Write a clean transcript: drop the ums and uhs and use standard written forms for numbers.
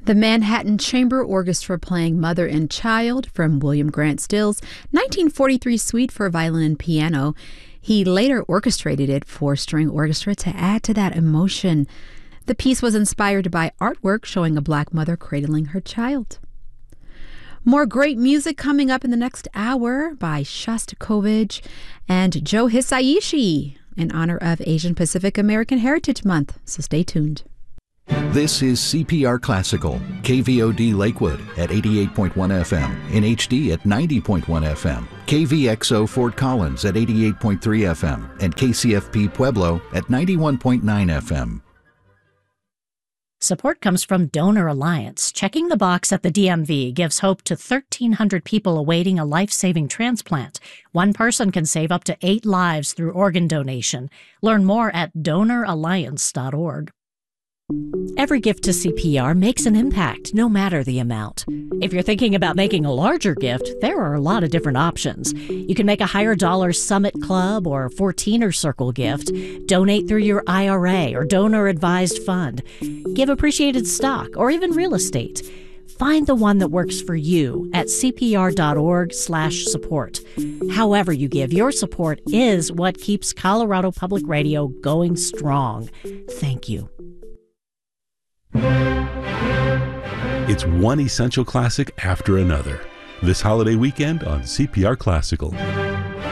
The Manhattan Chamber Orchestra playing Mother and Child from William Grant Still's 1943 suite for violin and piano. He later orchestrated it for string orchestra to add to that emotion. The piece was inspired by artwork showing a black mother cradling her child. More great music coming up in the next hour by Shostakovich and Joe Hisaishi in honor of Asian Pacific American Heritage Month, so stay tuned. This is CPR Classical, KVOD Lakewood at 88.1 FM, in HD at 90.1 FM, KVXO Fort Collins at 88.3 FM, and KCFP Pueblo at 91.9 FM. Support comes from Donor Alliance. Checking the box at the DMV gives hope to 1,300 people awaiting a life-saving transplant. One person can save up to 8 lives through organ donation. Learn more at donoralliance.org. Every gift to CPR makes an impact, no matter the amount. If you're thinking about making a larger gift, there are a lot of different options. You can make a higher dollar Summit Club or 14er Circle gift, donate through your IRA or donor-advised fund, give appreciated stock, or even real estate. Find the one that works for you at cpr.org/support. However you give, your support is what keeps Colorado Public Radio going strong. Thank you. It's one essential classic after another. This holiday weekend on CPR Classical.